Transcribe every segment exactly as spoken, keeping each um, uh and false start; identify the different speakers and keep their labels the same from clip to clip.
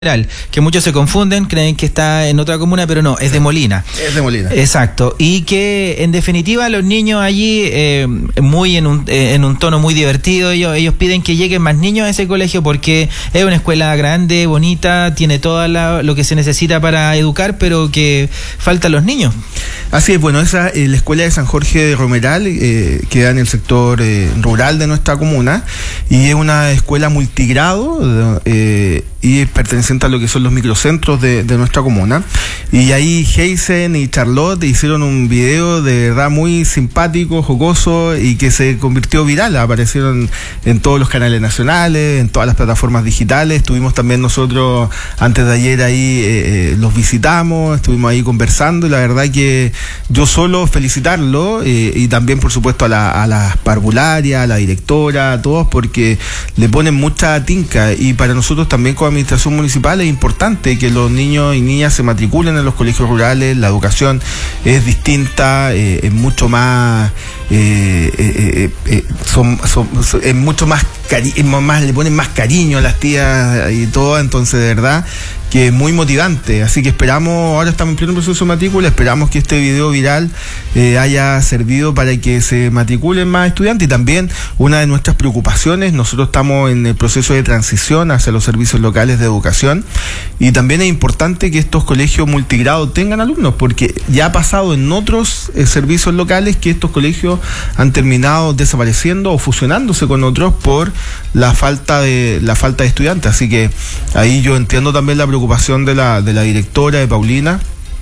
Speaker 1: que muchos se confunden, creen que está en otra comuna, pero no, es de Molina.
Speaker 2: Es de Molina.
Speaker 1: Exacto, y que en definitiva los niños allí, eh, muy en un, eh, en un tono muy divertido, ellos, ellos piden que lleguen más niños a ese colegio porque es una escuela grande, bonita, tiene todo lo que se necesita para educar, pero que faltan los niños.
Speaker 2: Así es, bueno, esa eh, la escuela de San Jorge de Romeral eh, queda en el sector eh, rural de nuestra comuna y es una escuela multigrado eh, y perteneciente a lo que son los microcentros de, de nuestra comuna. Y ahí Heisen y Charlotte hicieron un video de verdad muy simpático, jocoso y que se convirtió viral. Aparecieron en todos los canales nacionales, en todas las plataformas digitales. Estuvimos también nosotros antes de ayer ahí, eh, los visitamos, estuvimos ahí conversando y la verdad que yo solo felicitarlo eh, y también por supuesto a la, a las parvularias, a la directora, a todos porque le ponen mucha tinca y para nosotros también como administración municipal es importante que los niños y niñas se matriculen en los colegios rurales. La educación es distinta, eh, es mucho más eh, eh, eh, son, son, son, es mucho más, cari más le ponen más cariño a las tías y todo, entonces de verdad que es muy motivante, así que esperamos, ahora estamos en pleno proceso de matrícula, esperamos que este video viral eh, haya servido para que se matriculen más estudiantes. Y también una de nuestras preocupaciones, nosotros estamos en el proceso de transición hacia los servicios locales de educación y también es importante que estos colegios multigrado tengan alumnos, porque ya ha pasado en otros eh, servicios locales que estos colegios han terminado desapareciendo o fusionándose con otros por la falta de la falta de estudiantes, así que ahí yo entiendo también la preocupación preocupación de la, de la directora, de Paulina,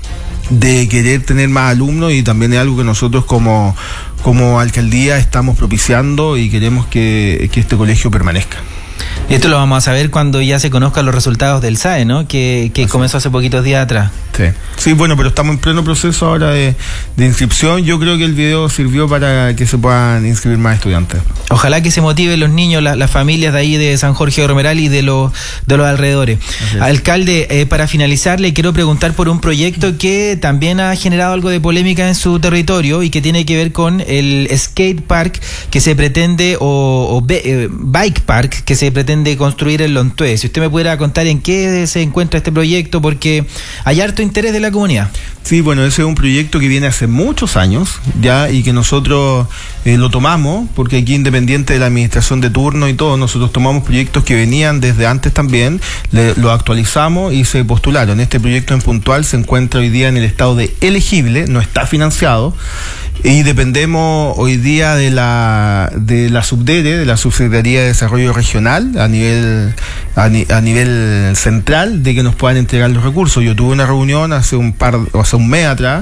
Speaker 2: de querer tener más alumnos y también es algo que nosotros como, como alcaldía estamos propiciando y queremos que, que este colegio permanezca.
Speaker 1: Esto lo vamos a saber cuando ya se conozcan los resultados del S A E, ¿no? Que, que comenzó hace poquitos días atrás.
Speaker 2: Sí. Sí, bueno, pero estamos en pleno proceso ahora de, de inscripción. Yo creo que el video sirvió para que se puedan inscribir más estudiantes.
Speaker 1: Ojalá que se motiven los niños, la, las familias de ahí de San Jorge de Romeral y de los, de los alrededores. Alcalde, eh, para finalizar, le quiero preguntar por un proyecto que también ha generado algo de polémica en su territorio y que tiene que ver con el skate park que se pretende, o, o eh, bike park que se pretende de construir en Lontué. Si usted me pudiera contar en qué se encuentra este proyecto, porque hay harto interés de la comunidad.
Speaker 2: Sí, bueno, ese es un proyecto que viene hace muchos años ya y que nosotros eh, lo tomamos, porque aquí independiente de la administración de turno y todo, nosotros tomamos proyectos que venían desde antes también, le, lo actualizamos y se postularon. Este proyecto en puntual se encuentra hoy día en el estado de elegible, no está financiado, y dependemos hoy día de la de la SUBDERE, de la Subsecretaría de Desarrollo Regional a nivel a, ni, a nivel central, de que nos puedan entregar los recursos. Yo tuve una reunión hace un par o hace un mes atrás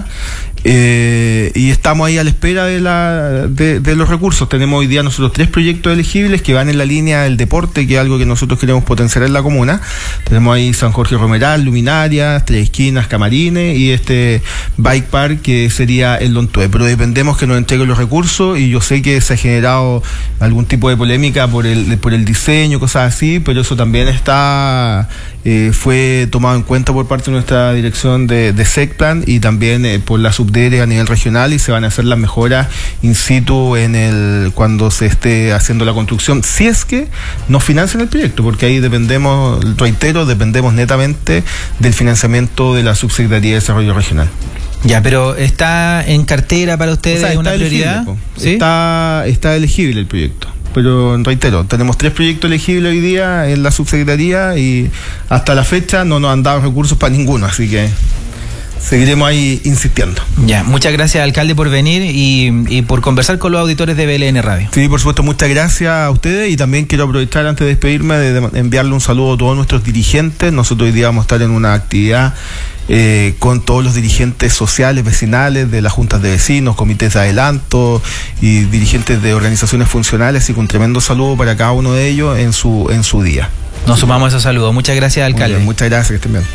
Speaker 2: eh, y estamos ahí a la espera de la de, de los recursos. Tenemos hoy día nosotros tres proyectos elegibles que van en la línea del deporte, que es algo que nosotros queremos potenciar en la comuna. Tenemos ahí San Jorge Romeral, Luminarias, Tres Esquinas, Camarines y este bike park que sería el Lontué, pero dependemos que nos entreguen los recursos y yo sé que se ha generado algún tipo de polémica por el por el diseño, cosas así, pero eso también está eh, fue tomado en cuenta por parte de nuestra dirección de, de SECPLAN y también eh, por la SUBDERE a nivel regional, y se van a hacer las mejoras in situ en el cuando se esté haciendo la construcción, si es que nos financian el proyecto, porque ahí dependemos, reitero, dependemos netamente del financiamiento de la Subsecretaría de Desarrollo Regional.
Speaker 1: Ya, pero ¿está en cartera para ustedes? O sea, una prioridad?
Speaker 2: Elegible,
Speaker 1: ¿Sí?
Speaker 2: Está, está elegible el proyecto. Pero reitero, tenemos tres proyectos elegibles hoy día en la subsecretaría y hasta la fecha no nos han dado recursos para ninguno, así que seguiremos ahí insistiendo. Ya,
Speaker 1: muchas gracias, alcalde, por venir y, y por conversar con los auditores de B L N Radio.
Speaker 2: Sí, por supuesto, muchas gracias a ustedes y también quiero aprovechar antes de despedirme de, de enviarle un saludo a todos nuestros dirigentes. Nosotros hoy día vamos a estar en una actividad Eh, con todos los dirigentes sociales, vecinales, de las juntas de vecinos, comités de adelanto y dirigentes de organizaciones funcionales, y con tremendo saludo para cada uno de ellos en su en su día.
Speaker 1: Nos sumamos a esos saludos. Muchas gracias, alcalde.
Speaker 2: Bien, muchas gracias, que estén bien.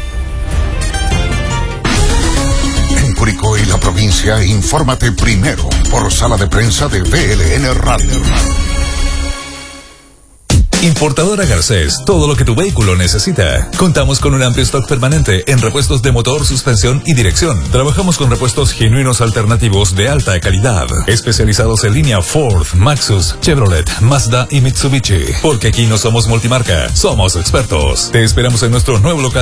Speaker 3: En Curicó y la provincia, infórmate primero por Sala de Prensa de B L N Radio.
Speaker 4: Importadora Garcés, todo lo que tu vehículo necesita. Contamos con un amplio stock permanente en repuestos de motor, suspensión y dirección. Trabajamos con repuestos genuinos alternativos de alta calidad, especializados en línea Ford, Maxus, Chevrolet, Mazda y Mitsubishi. Porque aquí no somos multimarca, somos expertos. Te esperamos en nuestro nuevo local